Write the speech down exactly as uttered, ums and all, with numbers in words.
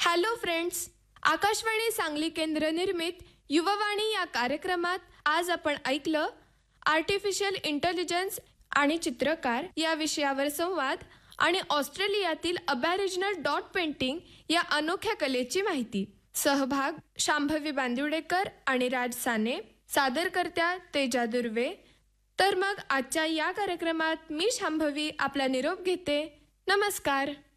Hello friends, Akashvani Sangli केंद्र निर्मित युववाणी या कार्यक्रमात आज आपण ऐकलं आर्टिफिशियल इंटेलिजन्स आणि चित्रकार या विषयावर संवाद आणि ऑस्ट्रेलियातील अबॅरिजिनल डॉट पेंटिंग या अनोख्या कलेची माहिती. सहभाग शांभवी बांदिवडेकर आणि राज साने, सादरकर्त्या तेजा दुर्वे. तर मग आजच्या या कार्यक्रमात मी शांभवी आपला निरोप घेते. नमस्कार.